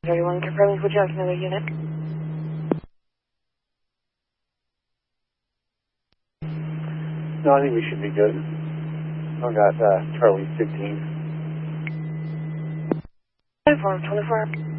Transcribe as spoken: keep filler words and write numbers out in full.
Everyone confirming for Jackson, another unit. No, I think we should be good. I got uh, Charlie fifteen. twenty-four, twenty-four.